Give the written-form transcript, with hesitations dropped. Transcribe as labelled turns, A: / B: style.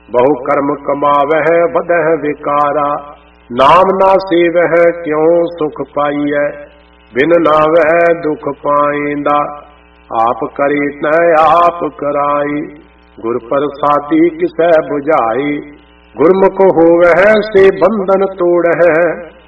A: बहु कर्म कमावह बदह विकारा, नाम ना सेवह क्यों सुख पाइय, बिन नावह दुख पाइंदा, आप करी न आप कराई, गुर प्रसादी किसै बुझाई, गुरमुख होवह से बंधन तोड़ह,